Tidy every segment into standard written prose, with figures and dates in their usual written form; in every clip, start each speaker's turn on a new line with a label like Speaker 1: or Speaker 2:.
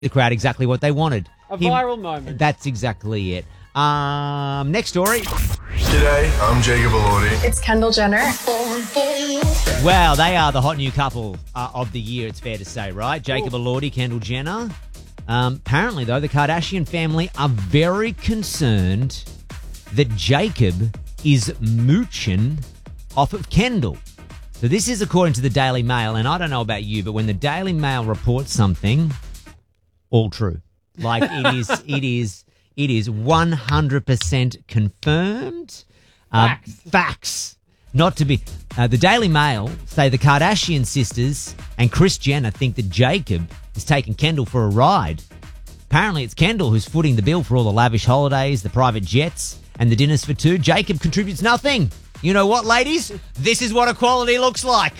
Speaker 1: the crowd exactly what they wanted.
Speaker 2: A viral moment.
Speaker 1: That's exactly it. Next story.
Speaker 3: G'day, I'm Jacob Elordi.
Speaker 4: It's Kendall Jenner.
Speaker 1: Well, they are the hot new couple of the year, it's fair to say, right? Jacob Elordi, Kendall Jenner. Apparently, though, the Kardashian family are very concerned that Jacob is mooching off of Kendall. So this is according to the Daily Mail, and I don't know about you, but when the Daily Mail reports something, all true. Like it is 100% confirmed. Facts. Not to be. The Daily Mail say the Kardashian sisters and Kris Jenner think that Jacob is taking Kendall for a ride. Apparently, it's Kendall who's footing the bill for all the lavish holidays, the private jets, and the dinners for two. Jacob contributes nothing. You know what, ladies? This is what equality looks like.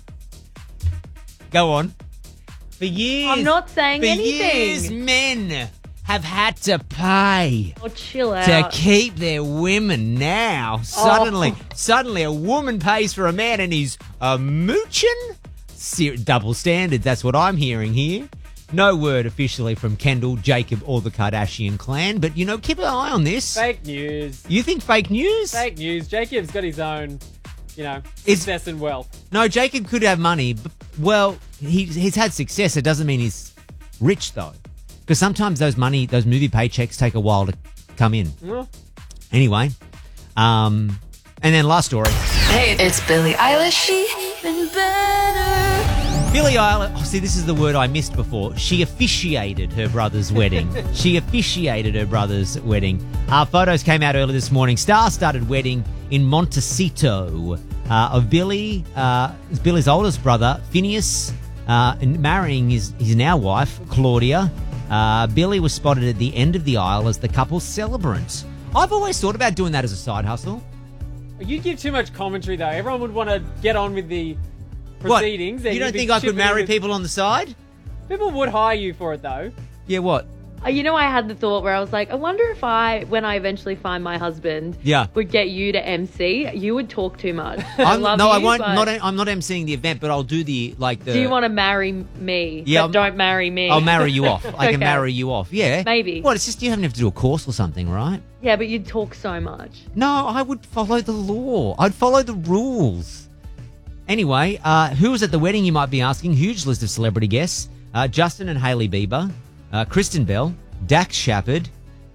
Speaker 1: Go on. For years,
Speaker 5: I'm not saying anything.
Speaker 1: For years, men have had to pay
Speaker 5: chill out.
Speaker 1: to keep their women. Now, suddenly a woman pays for a man and he's mooching? Double standards, that's what I'm hearing here. No word officially from Kendall, Jacob, or the Kardashian clan, but, keep an eye on this.
Speaker 2: Fake news.
Speaker 1: You think fake news?
Speaker 2: Fake news. Jacob's got his own, success and wealth.
Speaker 1: No, Jacob could have money, but, he's had success. It doesn't mean he's rich, though. Because sometimes those movie paychecks take a while to come in. Anyway, and then last story.
Speaker 4: Hey, it's Billie Eilish.
Speaker 1: Billie Eilish, see, this is the word I missed before. She officiated her brother's wedding. Photos came out early this morning. Star-studded wedding in Montecito of Billie's oldest brother, Phineas, marrying his now wife, Claudia. Billie was spotted at the end of the aisle as the couple's celebrant. I've always thought about doing that as a side hustle.
Speaker 2: You give too much commentary, though. Everyone would want to get on with the proceedings.
Speaker 1: What? You don't think I could marry people on the side?
Speaker 2: People would hire you for it, though.
Speaker 1: Yeah, what?
Speaker 5: I had the thought where I was like, I wonder if when I eventually find my husband, would get you to MC. You would talk too much. I
Speaker 1: won't. I'm not MCing the event, but I'll do the. Do
Speaker 5: you want to marry me?
Speaker 1: Yeah,
Speaker 5: but don't marry me.
Speaker 1: I'll marry you off. I can marry you off. Yeah,
Speaker 5: maybe.
Speaker 1: What? It's just you haven't have to do a course or something, right?
Speaker 5: Yeah, but you'd talk so much.
Speaker 1: No, I would follow the law. I'd follow the rules. Anyway, who was at the wedding? You might be asking. Huge list of celebrity guests: Justin and Hailey Bieber. Kristen Bell, Dax Shepard,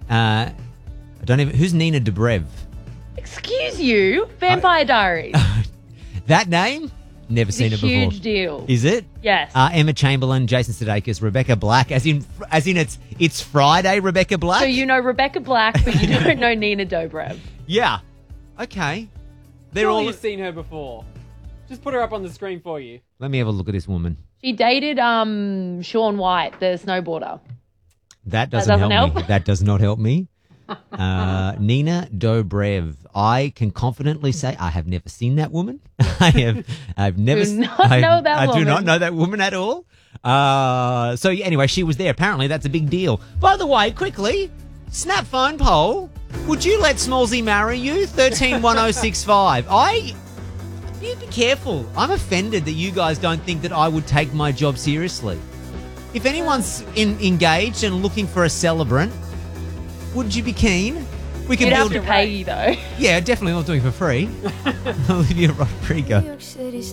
Speaker 1: who's Nina Dobrev?
Speaker 5: Excuse you? Vampire Diaries.
Speaker 1: That name? Never seen it before.
Speaker 5: Huge deal.
Speaker 1: Is it?
Speaker 5: Yes.
Speaker 1: Emma Chamberlain, Jason Sudeikis, Rebecca Black, as in it's Friday, Rebecca Black?
Speaker 5: So you know Rebecca Black, but you don't know Nina Dobrev.
Speaker 1: Yeah. Okay.
Speaker 2: You've seen her before. Just put her up on the screen for you.
Speaker 1: Let me have a look at this woman.
Speaker 5: She dated Shaun White, the snowboarder.
Speaker 1: That doesn't help me. That does not help me. Nina Dobrev. I can confidently say I have never seen that woman. I've never
Speaker 5: know that woman.
Speaker 1: I do not know that woman at all. So anyway, she was there. Apparently that's a big deal. By the way, quickly, snap phone poll. Would you let Smallsy marry you? 131065. You be careful. I'm offended that you guys don't think that I would take my job seriously. If anyone's engaged and looking for a celebrant, would you be keen? We can
Speaker 5: You'd have to pay you, though.
Speaker 1: Yeah, definitely not doing it for free. Olivia Rodrigo.